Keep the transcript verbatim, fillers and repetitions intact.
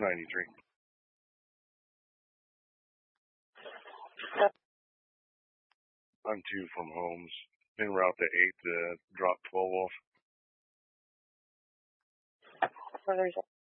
ninety-three. I'm two from Holmes. En route to eight to drop twelve off. There's